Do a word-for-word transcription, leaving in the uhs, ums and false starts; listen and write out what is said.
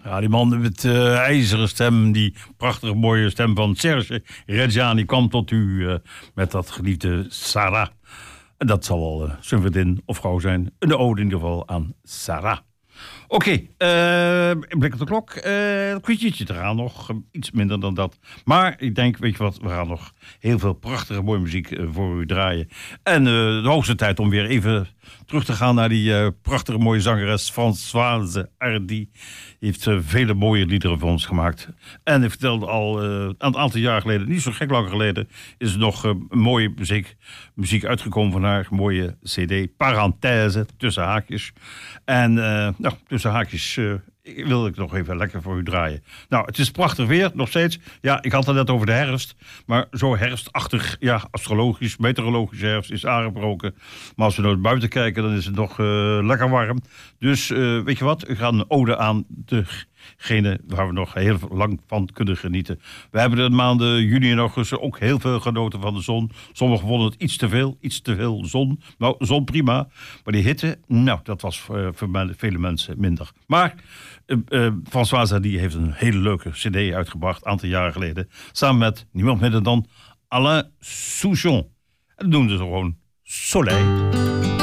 Ja, die man met de uh, ijzeren stem, die prachtige mooie stem van Serge Reggiani kwam tot u uh, met dat geliefde Sarah. En dat zal wel uh, zijn vriendin of vrouw zijn. Een ode in ieder geval aan Sarah. Oké, okay, uh, blik op de klok. Uh, een kwartiertje te gaan nog. Uh, iets minder dan dat. Maar ik denk, weet je wat, we gaan nog heel veel prachtige mooie muziek uh, voor u draaien. En uh, de hoogste tijd om weer even terug te gaan naar die uh, prachtige mooie zangeres Françoise Hardy. Die heeft uh, vele mooie liederen voor ons gemaakt. En hij vertelde al uh, een aantal jaar geleden, niet zo gek lang geleden, is er nog uh, mooie muziek, muziek uitgekomen van haar. Mooie cd, Parenthèse, tussen haakjes. En uh, nou, tussen haakjes uh, wil ik nog even lekker voor u draaien. Nou, het is prachtig weer, nog steeds. Ja, ik had het net over de herfst. Maar zo herfstachtig, ja, astrologisch, meteorologisch herfst is aangebroken. Maar als we naar buiten kijken, dan is het nog uh, lekker warm. Dus uh, weet je wat, we gaan een ode aan degene waar we nog heel lang van kunnen genieten. We hebben de maanden juni en augustus ook heel veel genoten van de zon. Sommigen vonden het iets te veel, iets te veel zon. Nou, zon prima. Maar die hitte, nou, dat was uh, voor vele mensen minder. Maar uh, uh, Françoise Hardy heeft een hele leuke cd uitgebracht, een aantal jaren geleden. Samen met niemand minder dan Alain Souchon. En dat noemden ze gewoon Soleil.